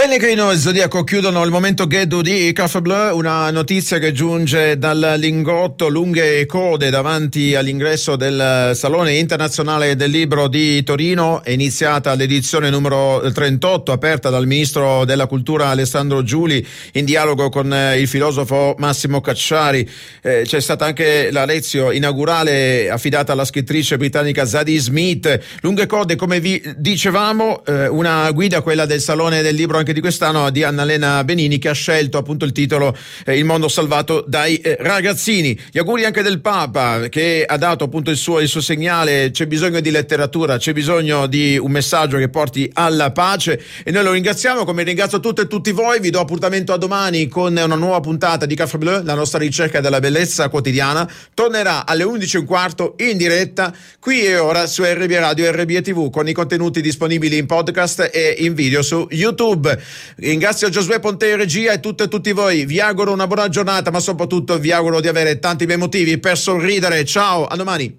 Pellegrino e Zodiaco chiudono il momento Gheddu di Café Bleu, una notizia che giunge dal Lingotto, lunghe code davanti all'ingresso del Salone Internazionale del Libro di Torino. È iniziata l'edizione numero 38, aperta dal Ministro della Cultura Alessandro Giuli in dialogo con il filosofo Massimo Cacciari. C'è stata anche la lezione inaugurale affidata alla scrittrice britannica Zadie Smith. Lunghe code, come vi dicevamo, una guida, quella del Salone del Libro di quest'anno, di Annalena Benini, che ha scelto appunto il titolo Il mondo salvato dai ragazzini. Gli auguri anche del Papa, che ha dato appunto il suo segnale. C'è bisogno di letteratura, c'è bisogno di un messaggio che porti alla pace, e noi lo ringraziamo, come ringrazio tutte e tutti voi. Vi do appuntamento a domani con una nuova puntata di Café Bleu. La nostra ricerca della bellezza quotidiana tornerà alle 11:15 in diretta qui e ora su RB Radio e RB TV, con i contenuti disponibili in podcast e in video su YouTube. Ringrazio Giosuè Ponte in regia e tutte e tutti voi. Vi auguro una buona giornata, ma soprattutto vi auguro di avere tanti bei motivi per sorridere. Ciao, a domani.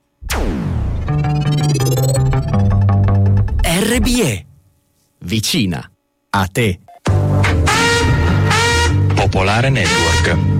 RBE, vicina a te. Popolare Network.